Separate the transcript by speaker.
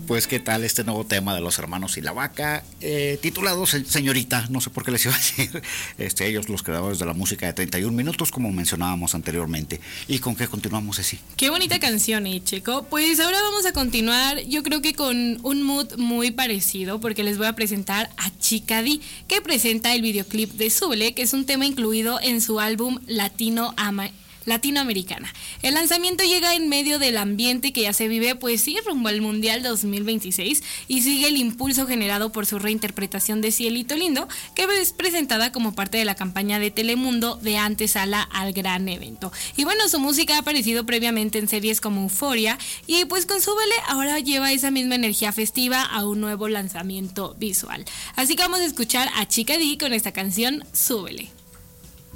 Speaker 1: Pues qué tal este nuevo tema de los hermanos y la vaca, titulado Señorita, no sé por qué les iba a decir, ellos los creadores de la música de 31 minutos, como mencionábamos anteriormente. ¿Y con qué continuamos así?
Speaker 2: Qué bonita canción, Checo. Pues ahora vamos a continuar, yo creo que con un mood muy parecido, porque les voy a presentar a Chica D, que presenta el videoclip de Súbele, que es un tema incluido en su álbum Latinoamericana. El lanzamiento llega en medio del ambiente que ya se vive, pues sí, rumbo al Mundial 2026, y sigue el impulso generado por su reinterpretación de Cielito Lindo, que es presentada como parte de la campaña de Telemundo de antesala al gran evento. Y bueno, su música ha aparecido previamente en series como Euforia, y pues con Súbele ahora lleva esa misma energía festiva a un nuevo lanzamiento visual. Así que vamos a escuchar a Chica D con esta canción, Súbele.